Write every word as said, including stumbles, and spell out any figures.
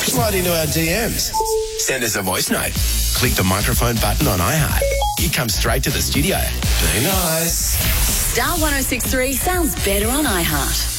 Slide into our D Ms. Send us a voice note. Click the microphone button on iHeart. It comes straight to the studio. Be nice. Star one oh six three sounds better on iHeart.